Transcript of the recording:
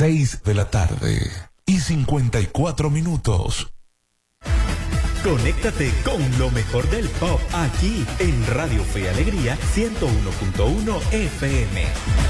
6:54 Conéctate con lo mejor del pop aquí en Radio Fe y Alegría 101.1 FM.